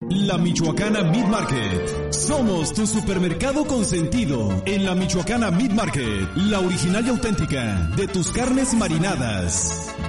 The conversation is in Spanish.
La Michoacana Meat Market. Somos tu supermercado consentido. En la Michoacana Meat Market, la original y auténtica de tus carnes marinadas.